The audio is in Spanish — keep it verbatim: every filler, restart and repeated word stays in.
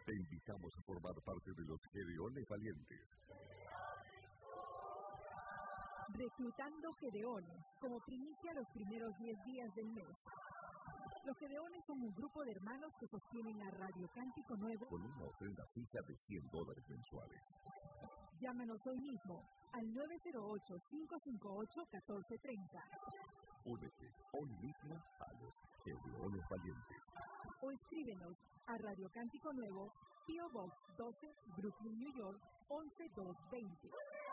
Te invitamos a formar parte de los Gedeones Valientes. Reclutando Gedeones, como primicia los primeros diez días del mes. Los Gedeones son un grupo de hermanos que sostienen a Radio Cántico Nuevo con una ofrenda fija de cien dólares mensuales. Llámanos hoy mismo al nueve cero ocho, cinco cinco ocho, uno cuatro tres cero. Únete hoy mismo a los Gedeones Valientes. O escríbenos a Radio Cántico Nuevo, P O Box doce, Brooklyn, New York, once mil doscientos veinte.